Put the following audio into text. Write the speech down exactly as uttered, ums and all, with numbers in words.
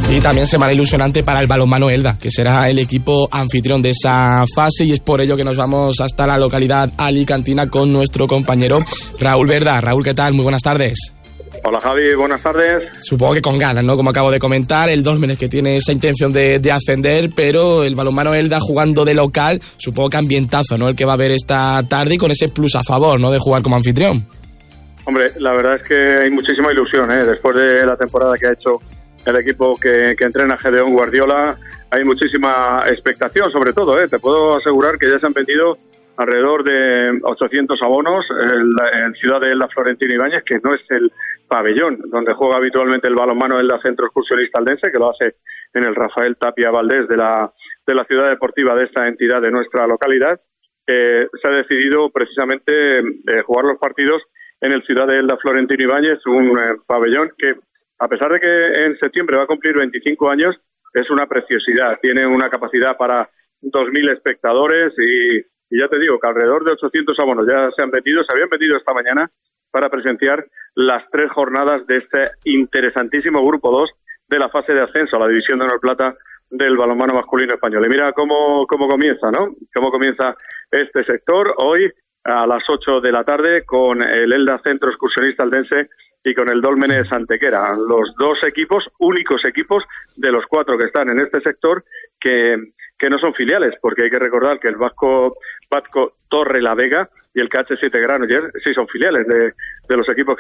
Y también semana ilusionante para el balonmano Elda, que será el equipo anfitrión de esa fase, y es por ello que nos vamos hasta la localidad alicantina con nuestro compañero Raúl Verda. Raúl, ¿qué tal? Muy buenas tardes. Hola Javi, buenas tardes. Supongo que con ganas, ¿no? Como acabo de comentar, el Dólmenes que tiene esa intención de, de ascender, pero el balonmano Elda jugando de local, supongo que ambientazo, ¿no? El que va a haber esta tarde y con ese plus a favor, ¿no? De jugar como anfitrión. Hombre, la verdad es que hay muchísima ilusión, ¿eh? Después de la temporada que ha hecho el equipo que, que entrena Gedeón Guardiola, hay muchísima expectación, sobre todo, ¿eh? Te puedo asegurar que ya se han vendido alrededor de ochocientos abonos en, en Ciudad de Elda Florentino Ibáñez, que no es el pabellón donde juega habitualmente el balonmano Elda Centro Excursionista Eldense, que lo hace en el Rafael Tapia Valdés de la, de la ciudad deportiva de esta entidad de nuestra localidad. Eh, se ha decidido precisamente eh, jugar los partidos en el Ciudad de Elda Florentino Ibáñez, un eh, pabellón que, a pesar de que en septiembre va a cumplir veinticinco años, es una preciosidad. Tiene una capacidad para dos mil espectadores y, y ya te digo que alrededor de ochocientos abonos ya se han vendido, se habían vendido esta mañana para presenciar las tres jornadas de este interesantísimo grupo dos de la fase de ascenso a la División de Honor Plata del balonmano masculino español. Y mira cómo, cómo comienza, ¿no? Cómo comienza este sector hoy a las ocho de la tarde con el Elda Centro Excursionista Eldense y con el Dólmenes Antequera, los dos equipos, únicos equipos de los cuatro que están en este sector que, que no son filiales, porque hay que recordar que el Vasco Batco Torre la Vega y el K H siete Granollers sí son filiales de, de los equipos